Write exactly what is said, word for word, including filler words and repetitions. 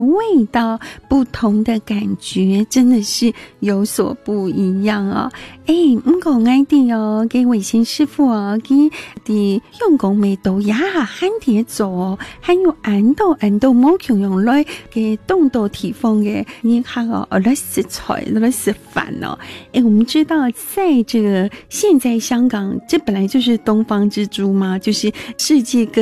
味道不同的感觉真的是有所不一样哦。诶不过我哋哦给伟贤师傅哦给的用功没豆芽汉铁走哦还有安豆安豆冇用用来给动豆提风嘅你看哦来食菜来食饭哦。诶我们知道在这个现在香港这本来就是东方之珠嘛，就是世界各